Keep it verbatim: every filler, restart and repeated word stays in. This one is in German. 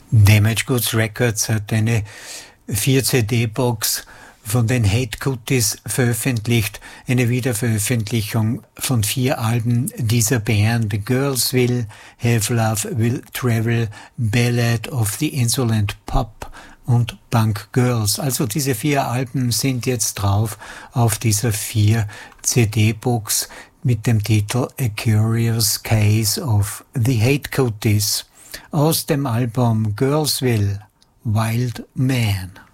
Damage Goods Records hat eine vier C D-Box von den Hate Cuties veröffentlicht, eine Wiederveröffentlichung von vier Alben dieser Band: Girls Will Have Love Will Travel, Ballad of the Insolent Pop und Punk Girls. Also diese vier Alben sind jetzt drauf auf dieser vier C D-Box mit dem Titel A Curious Case of the Hate Cuties aus dem Album Girls Will Wild Man.